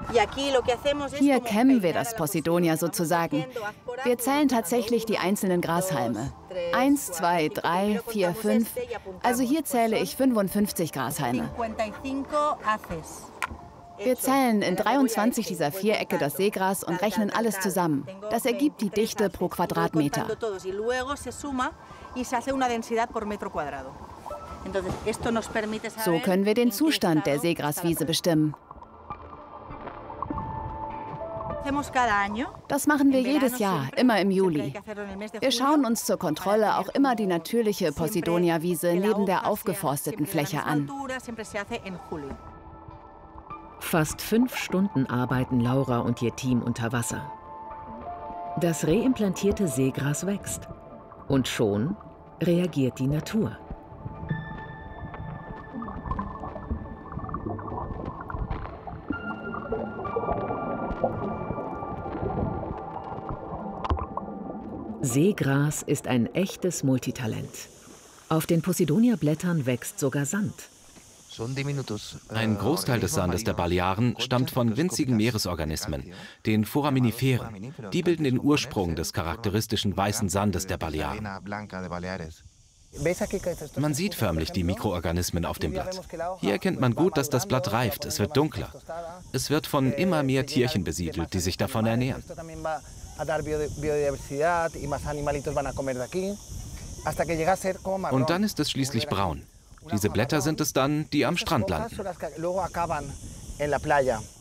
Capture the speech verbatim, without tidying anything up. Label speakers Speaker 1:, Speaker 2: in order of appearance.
Speaker 1: Hier kämmen wir das Posidonia sozusagen. Wir zählen tatsächlich die einzelnen Grashalme. Eins, zwei, drei, vier, fünf. Also hier zähle ich fünfundfünfzig Grashalme. Wir zählen in dreiundzwanzig dieser Vierecke das Seegras und rechnen alles zusammen. Das ergibt die Dichte pro Quadratmeter. So können wir den Zustand der Seegraswiese bestimmen. Das machen wir jedes Jahr, immer im Juli. Wir schauen uns zur Kontrolle auch immer die natürliche Posidonia-Wiese neben der aufgeforsteten Fläche an.
Speaker 2: Fast fünf Stunden arbeiten Laura und ihr Team unter Wasser. Das reimplantierte Seegras wächst. Und schon reagiert die Natur. Seegras ist ein echtes Multitalent. Auf den Posidonia-Blättern wächst sogar Sand.
Speaker 3: Ein Großteil des Sandes der Balearen stammt von winzigen Meeresorganismen, den Foraminiferen. Die bilden den Ursprung des charakteristischen weißen Sandes der Balearen. Man sieht förmlich die Mikroorganismen auf dem Blatt. Hier erkennt man gut, dass das Blatt reift, es wird dunkler. Es wird von immer mehr Tierchen besiedelt, die sich davon ernähren. Und dann ist es schließlich braun. Diese Blätter sind es dann, die am Strand landen.